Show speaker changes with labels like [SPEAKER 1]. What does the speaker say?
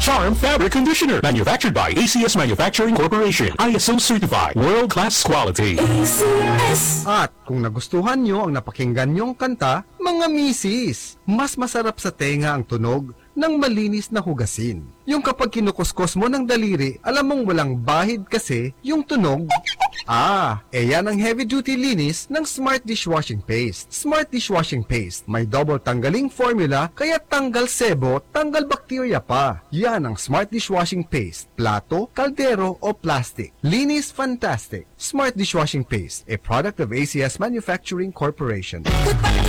[SPEAKER 1] Charm Fabric Conditioner. Manufactured by ACS Manufacturing Corporation. ISO certified. World-class quality.
[SPEAKER 2] At kung nagustuhan nyo ang napakinggan nyong kanta, mga misis, mas masarap sa tenga ang tunog ng malinis na hugasin. Yung kapag kinukuskos mo ng daliri, alam mong walang bahid kasi yung tunog. Yan ang heavy-duty linis ng Smart Dishwashing Paste. Smart Dishwashing Paste, may double tanggaling formula, kaya tanggal sebo, tanggal bakterya pa. Yan ang Smart Dishwashing Paste. Plato, kaldero o plastic. Linis fantastic. Smart Dishwashing Paste, a product of ACS Manufacturing Corporation.